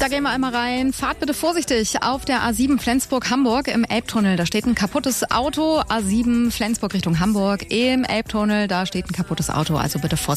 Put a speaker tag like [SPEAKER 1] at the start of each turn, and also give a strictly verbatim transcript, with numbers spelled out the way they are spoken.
[SPEAKER 1] Da gehen wir einmal rein. Fahrt bitte vorsichtig auf der A sieben Flensburg-Hamburg im Elbtunnel. Da steht ein kaputtes Auto. A sieben Flensburg Richtung Hamburg im Elbtunnel. Da steht ein kaputtes Auto. Also bitte vorsichtig.